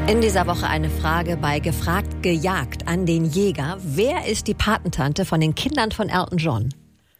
In dieser Woche eine Frage bei Gefragt gejagt an den Jäger. Wer ist die Patentante von den Kindern von Elton John?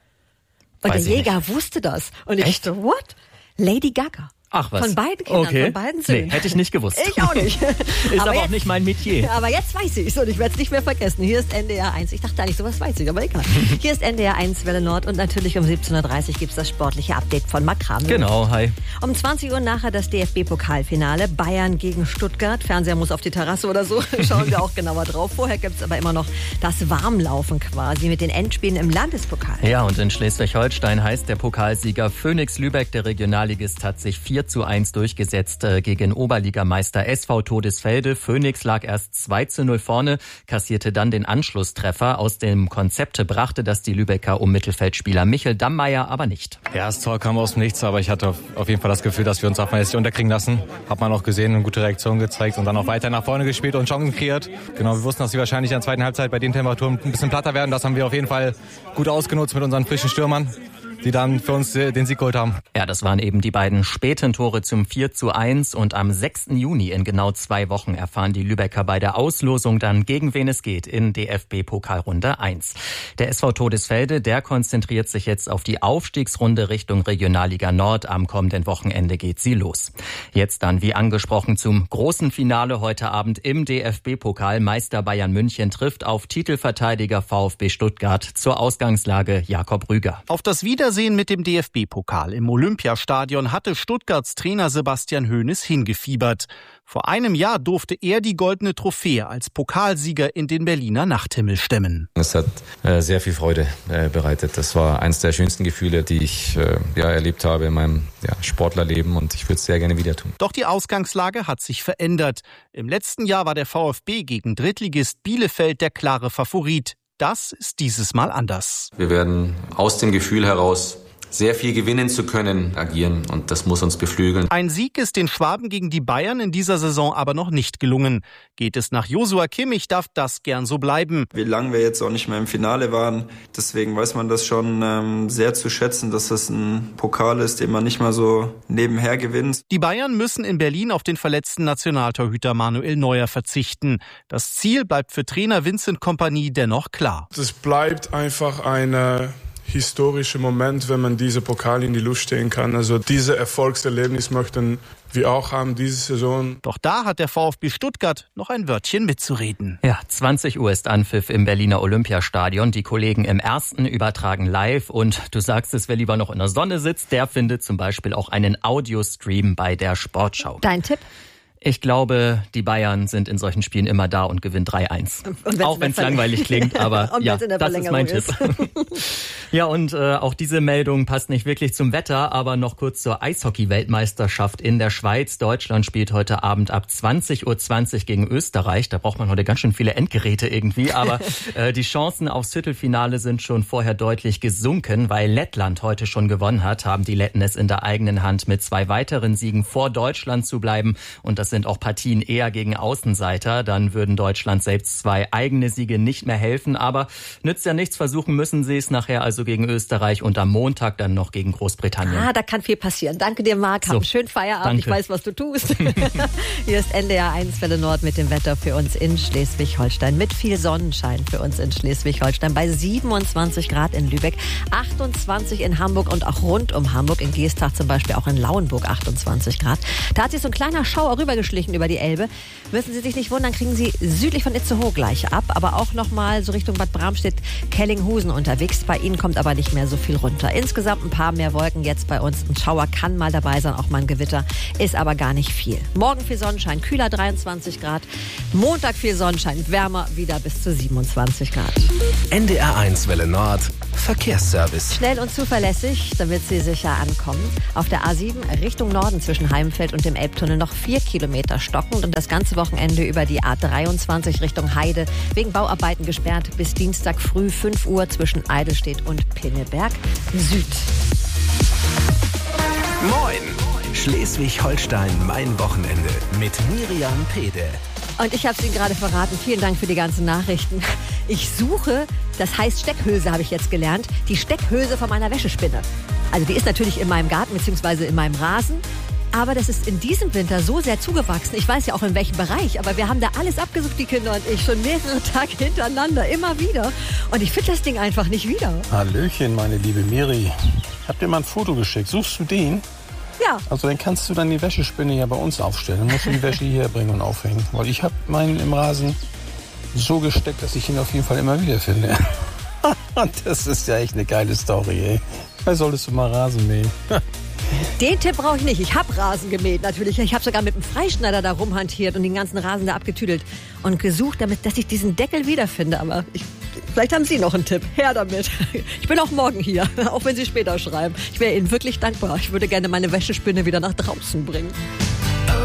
Und der Jäger wusste das. Und ich so, what? Lady Gaga. Ach was. Von beiden Kindern, okay. von beiden Söhnen. Nee, hätte ich nicht gewusst. Ich auch nicht. Ist aber jetzt, auch nicht mein Metier. Aber jetzt weiß ich es und ich werde es nicht mehr vergessen. Hier ist NDR 1. Ich dachte eigentlich, sowas weiß ich, aber egal. Hier ist NDR 1 Welle Nord und natürlich um 17.30 Uhr gibt es das sportliche Update von Makram. Genau, hi. Um 20 Uhr nachher das DFB-Pokalfinale. Bayern gegen Stuttgart. Fernseher muss auf die Terrasse oder so. Schauen wir auch genauer drauf. Vorher gibt es aber immer noch das Warmlaufen quasi mit den Endspielen im Landespokal. Ja, und in Schleswig-Holstein heißt der Pokalsieger Phoenix Lübeck. Der Regionalligist hat sich 4:1 durchgesetzt gegen Oberligameister SV Todesfelde. Phoenix lag erst 2:0 vorne, kassierte dann den Anschlusstreffer. Aus dem Konzept brachte das die Lübecker um Mittelfeldspieler Michel Dammeier aber nicht. Ja, das Tor kam aus dem Nichts, aber ich hatte auf jeden Fall das Gefühl, dass wir uns auf nicht unterkriegen lassen. Hat man auch gesehen, eine gute Reaktion gezeigt und dann auch weiter nach vorne gespielt und Chancen kreiert. Genau, wir wussten, dass sie wahrscheinlich in der zweiten Halbzeit bei den Temperaturen ein bisschen platter werden. Das haben wir auf jeden Fall gut ausgenutzt mit unseren frischen Stürmern, die dann für uns den Sieg geholt haben. Ja, das waren eben die beiden späten Tore zum 4:1 und am 6. Juni in genau 2 Wochen erfahren die Lübecker bei der Auslosung dann, gegen wen es geht in DFB-Pokalrunde 1. Der SV Todesfelde, der konzentriert sich jetzt auf die Aufstiegsrunde Richtung Regionalliga Nord. Am kommenden Wochenende geht sie los. Jetzt dann, wie angesprochen, zum großen Finale heute Abend im DFB-Pokal. Meister Bayern München trifft auf Titelverteidiger VfB Stuttgart. Zur Ausgangslage Jakob Rüger. Auf das Wiedersehen mit dem DFB-Pokal im Olympiastadion hatte Stuttgarts Trainer Sebastian Hoeneß hingefiebert. Vor einem Jahr durfte er die goldene Trophäe als Pokalsieger in den Berliner Nachthimmel stemmen. Es hat sehr viel Freude bereitet. Das war eines der schönsten Gefühle, die ich erlebt habe in meinem Sportlerleben und ich würde es sehr gerne wieder tun. Doch die Ausgangslage hat sich verändert. Im letzten Jahr war der VfB gegen Drittligist Bielefeld der klare Favorit. Das ist dieses Mal anders. Wir werden aus dem Gefühl heraus, sehr viel gewinnen zu können, agieren und das muss uns beflügeln. Ein Sieg ist den Schwaben gegen die Bayern in dieser Saison aber noch nicht gelungen. Geht es nach Joshua Kimmich, darf das gern so bleiben. Wie lange wir jetzt auch nicht mehr im Finale waren, deswegen weiß man das schon sehr zu schätzen, dass das ein Pokal ist, den man nicht mal so nebenher gewinnt. Die Bayern müssen in Berlin auf den verletzten Nationaltorhüter Manuel Neuer verzichten. Das Ziel bleibt für Trainer Vincent Kompany dennoch klar. Es bleibt einfach eine historischer Moment, wenn man diese Pokal in die Luft stehen kann. Also diese Erfolgserlebnis möchten wir auch haben diese Saison. Doch da hat der VfB Stuttgart noch ein Wörtchen mitzureden. Ja, 20 Uhr ist Anpfiff im Berliner Olympiastadion. Die Kollegen im Ersten übertragen live und du sagst es, wer lieber noch in der Sonne sitzt, der findet zum Beispiel auch einen Audiostream bei der Sportschau. Dein Tipp? Ich glaube, die Bayern sind in solchen Spielen immer da und gewinnen 3:1. Auch wenn es langweilig klingt, aber ja, das ist mein Tipp. Ja, und auch diese Meldung passt nicht wirklich zum Wetter, aber noch kurz zur Eishockey-Weltmeisterschaft in der Schweiz. Deutschland spielt heute Abend ab 20:20 Uhr gegen Österreich. Da braucht man heute ganz schön viele Endgeräte irgendwie, aber die Chancen aufs Viertelfinale sind schon vorher deutlich gesunken, weil Lettland heute schon gewonnen hat, haben die Letten es in der eigenen Hand, mit 2 weiteren Siegen vor Deutschland zu bleiben und das sind auch Partien eher gegen Außenseiter. Dann würden Deutschland selbst 2 eigene Siege nicht mehr helfen. Aber nützt ja nichts, versuchen müssen sie es nachher also gegen Österreich und am Montag dann noch gegen Großbritannien. Da kann viel passieren. Danke dir, Marc. Hab einen schönen Feierabend. Danke. Ich weiß, was du tust. Hier ist NDR 1 Welle Nord mit dem Wetter für uns in Schleswig-Holstein. Mit viel Sonnenschein für uns in Schleswig-Holstein. Bei 27 Grad in Lübeck, 28 in Hamburg und auch rund um Hamburg. In Geestach zum Beispiel, auch in Lauenburg 28 Grad. Da hat sich so ein kleiner Schauer rübergeschlichen über die Elbe. Müssen Sie sich nicht wundern, kriegen Sie südlich von Itzehoe gleich ab, aber auch nochmal so Richtung Bad Bramstedt, Kellinghusen unterwegs. Bei Ihnen kommt aber nicht mehr so viel runter. Insgesamt ein paar mehr Wolken jetzt bei uns. Ein Schauer kann mal dabei sein, auch mal ein Gewitter, ist aber gar nicht viel. Morgen viel Sonnenschein, kühler 23 Grad. Montag viel Sonnenschein, wärmer wieder bis zu 27 Grad. NDR 1 Welle Nord, Verkehrsservice. Schnell und zuverlässig, damit Sie sicher ankommen. Auf der A7 Richtung Norden zwischen Heimfeld und dem Elbtunnel noch 4 Kilometer stockend und das ganze Wochenende über die A23 Richtung Heide wegen Bauarbeiten gesperrt bis Dienstag früh 5 Uhr zwischen Eidelstedt und Pinneberg Süd. Moin! Schleswig-Holstein, mein Wochenende mit Miriam Pede. Und ich habe es Ihnen gerade verraten. Vielen Dank für die ganzen Nachrichten. Ich suche, das heißt Steckhülse, habe ich jetzt gelernt, die Steckhülse von meiner Wäschespinne. Also die ist natürlich in meinem Garten bzw. in meinem Rasen. Aber das ist in diesem Winter so sehr zugewachsen. Ich weiß ja auch in welchem Bereich, aber wir haben da alles abgesucht, die Kinder und ich, schon mehrere Tage hintereinander, immer wieder. Und ich finde das Ding einfach nicht wieder. Hallöchen, meine liebe Miri. Ich hab dir mal ein Foto geschickt. Suchst du den? Ja. Also dann kannst du dann die Wäschespinne ja bei uns aufstellen. Dann musst du die Wäsche hierher bringen und aufhängen. Weil ich habe meinen im Rasen so gesteckt, dass ich ihn auf jeden Fall immer wieder finde. Das ist ja echt eine geile Story, ey. Da solltest du mal Rasen mähen. Den Tipp brauche ich nicht. Ich habe Rasen gemäht natürlich. Ich habe sogar mit dem Freischneider da rumhantiert und den ganzen Rasen da abgetüdelt und gesucht, dass ich diesen Deckel wiederfinde. Aber vielleicht haben Sie noch einen Tipp. Her damit. Ich bin auch morgen hier, auch wenn Sie später schreiben. Ich wäre Ihnen wirklich dankbar. Ich würde gerne meine Wäschespinne wieder nach draußen bringen.